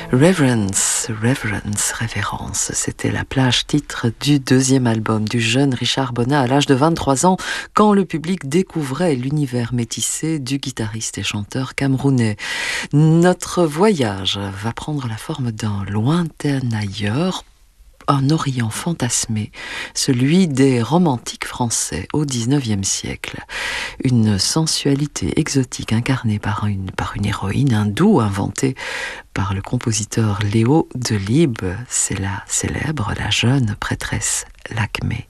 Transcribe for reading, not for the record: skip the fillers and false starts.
Révérence, c'était la plage titre du deuxième album du jeune Richard Bonnat à l'âge de 23 ans, quand le public découvrait l'univers métissé du guitariste et chanteur camerounais. Notre voyage va prendre la forme d'un lointain ailleurs, un Orient fantasmé, celui des romantiques français au XIXe siècle. Une sensualité exotique incarnée par une héroïne, un duo inventé par le compositeur Léo Delibes, c'est la célèbre, la jeune prêtresse Lakmé.